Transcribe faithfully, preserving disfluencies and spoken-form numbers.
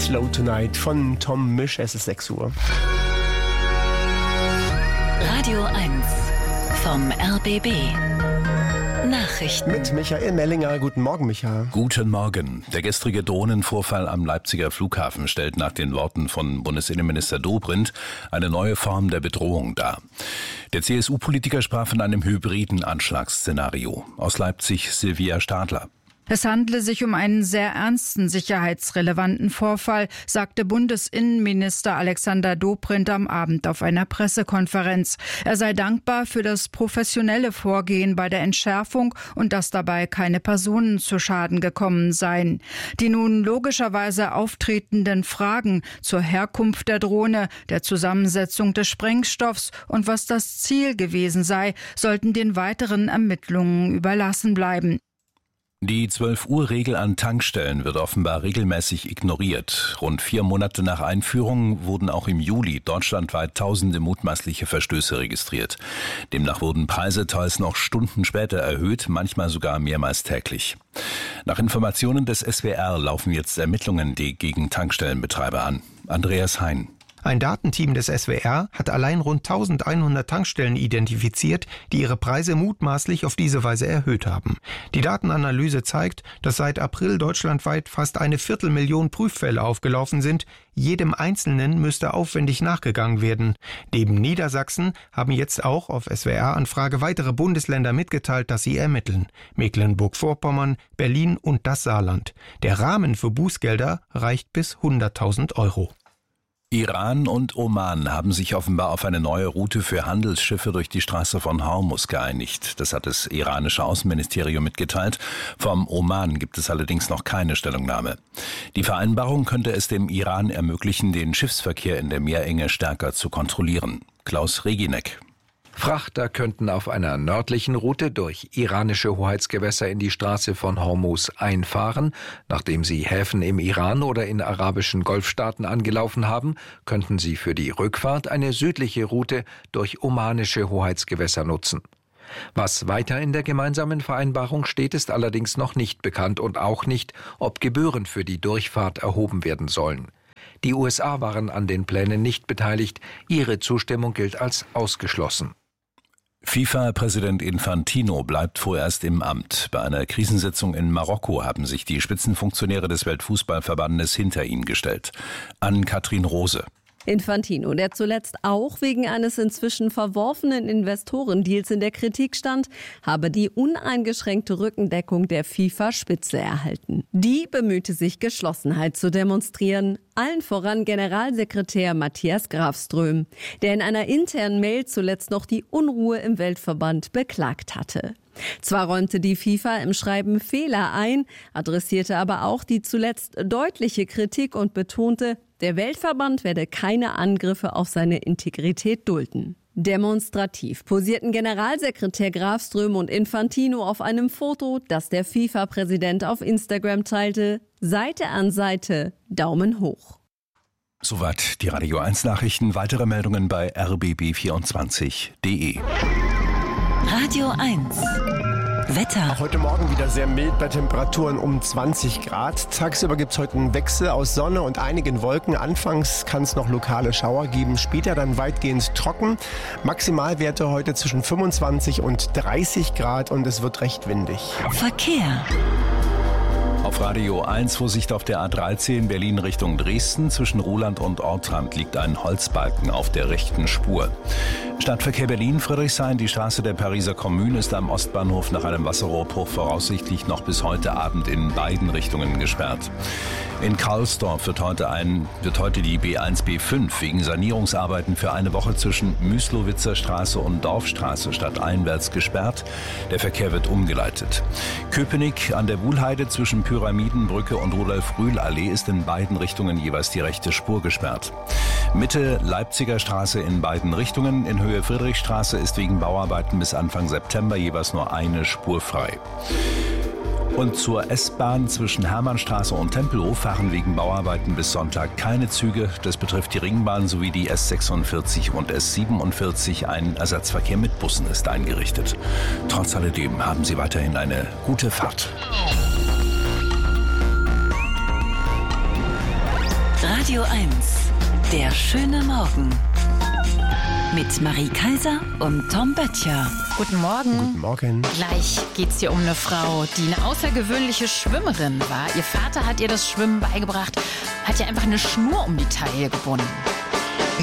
Slow Tonight von Tom Misch. Es ist sechs Uhr. Radio eins vom R B B. Nachrichten. Mit Michael Mellinger. Guten Morgen, Michael. Guten Morgen. Der gestrige Drohnenvorfall am Leipziger Flughafen stellt nach den Worten von Bundesinnenminister Dobrindt eine neue Form der Bedrohung dar. Der C S U-Politiker sprach von einem hybriden Anschlagsszenario. Aus Leipzig Silvia Stadler. Es handle sich um einen sehr ernsten sicherheitsrelevanten Vorfall, sagte Bundesinnenminister Alexander Dobrindt am Abend auf einer Pressekonferenz. Er sei dankbar für das professionelle Vorgehen bei der Entschärfung und dass dabei keine Personen zu Schaden gekommen seien. Die nun logischerweise auftretenden Fragen zur Herkunft der Drohne, der Zusammensetzung des Sprengstoffs und was das Ziel gewesen sei, sollten den weiteren Ermittlungen überlassen bleiben. Die zwölf-Uhr-Regel an Tankstellen wird offenbar regelmäßig ignoriert. Rund vier Monate nach Einführung wurden auch im Juli deutschlandweit tausende mutmaßliche Verstöße registriert. Demnach wurden Preise teils noch Stunden später erhöht, manchmal sogar mehrmals täglich. Nach Informationen des S W R laufen jetzt Ermittlungen gegen Tankstellenbetreiber an. Andreas Hein. Ein Datenteam des S W R hat allein rund eintausendeinhundert Tankstellen identifiziert, die ihre Preise mutmaßlich auf diese Weise erhöht haben. Die Datenanalyse zeigt, dass seit April deutschlandweit fast eine Viertelmillion Prüffälle aufgelaufen sind. Jedem Einzelnen müsste aufwendig nachgegangen werden. Neben Niedersachsen haben jetzt auch auf S W R-Anfrage weitere Bundesländer mitgeteilt, dass sie ermitteln. Mecklenburg-Vorpommern, Berlin und das Saarland. Der Rahmen für Bußgelder reicht bis hunderttausend Euro. Iran und Oman haben sich offenbar auf eine neue Route für Handelsschiffe durch die Straße von Hormuz geeinigt. Das hat das iranische Außenministerium mitgeteilt. Vom Oman gibt es allerdings noch keine Stellungnahme. Die Vereinbarung könnte es dem Iran ermöglichen, den Schiffsverkehr in der Meerenge stärker zu kontrollieren. Klaus Reginek. Frachter könnten auf einer nördlichen Route durch iranische Hoheitsgewässer in die Straße von Hormuz einfahren. Nachdem sie Häfen im Iran oder in arabischen Golfstaaten angelaufen haben, könnten sie für die Rückfahrt eine südliche Route durch omanische Hoheitsgewässer nutzen. Was weiter in der gemeinsamen Vereinbarung steht, ist allerdings noch nicht bekannt und auch nicht, ob Gebühren für die Durchfahrt erhoben werden sollen. Die U S A waren an den Plänen nicht beteiligt. Ihre Zustimmung gilt als ausgeschlossen. FIFA-Präsident Infantino bleibt vorerst im Amt. Bei einer Krisensitzung in Marokko haben sich die Spitzenfunktionäre des Weltfußballverbandes hinter ihn gestellt. Ann-Kathrin Rose. Infantino, der zuletzt auch wegen eines inzwischen verworfenen Investorendeals in der Kritik stand, habe die uneingeschränkte Rückendeckung der FIFA-Spitze erhalten. Die bemühte sich, Geschlossenheit zu demonstrieren, allen voran Generalsekretär Matthias Grafström, der in einer internen Mail zuletzt noch die Unruhe im Weltverband beklagt hatte. Zwar räumte die FIFA im Schreiben Fehler ein, adressierte aber auch die zuletzt deutliche Kritik und betonte, der Weltverband werde keine Angriffe auf seine Integrität dulden. Demonstrativ posierten Generalsekretär Grafström und Infantino auf einem Foto, das der FIFA-Präsident auf Instagram teilte. Seite an Seite, Daumen hoch. Soweit die Radio eins Nachrichten. Weitere Meldungen bei r b b vierundzwanzig punkt d e. Radio eins. Wetter. Auch heute Morgen wieder sehr mild bei Temperaturen um zwanzig Grad. Tagsüber gibt es heute einen Wechsel aus Sonne und einigen Wolken. Anfangs kann es noch lokale Schauer geben, später dann weitgehend trocken. Maximalwerte heute zwischen fünfundzwanzig und dreißig Grad und es wird recht windig. Verkehr. Auf Radio eins Vorsicht auf der A dreizehn Berlin Richtung Dresden. Zwischen Ruhland und Ortrand liegt ein Holzbalken auf der rechten Spur. Stadtverkehr Berlin-Friedrichshain. Die Straße der Pariser Kommune ist am Ostbahnhof nach einem Wasserrohrbruch voraussichtlich noch bis heute Abend in beiden Richtungen gesperrt. In Karlsdorf wird heute, ein, wird heute die B eins B fünf wegen Sanierungsarbeiten für eine Woche zwischen Müslowitzer Straße und Dorfstraße stadteinwärts gesperrt. Der Verkehr wird umgeleitet. Köpenick an der Wuhlheide zwischen Pyramidenbrücke und Rudolf-Rühl-Allee ist in beiden Richtungen jeweils die rechte Spur gesperrt. Mitte Leipziger Straße in beiden Richtungen. In Höhe Friedrichstraße ist wegen Bauarbeiten bis Anfang September jeweils nur eine Spur frei. Und zur S-Bahn zwischen Hermannstraße und Tempelhof fahren wegen Bauarbeiten bis Sonntag keine Züge. Das betrifft die Ringbahn sowie die S sechsundvierzig und S siebenundvierzig. Ein Ersatzverkehr mit Bussen ist eingerichtet. Trotz alledem haben Sie weiterhin eine gute Fahrt. Radio eins. Der schöne Morgen. Mit Marie Kaiser und Tom Böttcher. Guten Morgen. Guten Morgen. Gleich geht's hier um eine Frau, die eine außergewöhnliche Schwimmerin war. Ihr Vater hat ihr das Schwimmen beigebracht, hat ihr einfach eine Schnur um die Taille gebunden.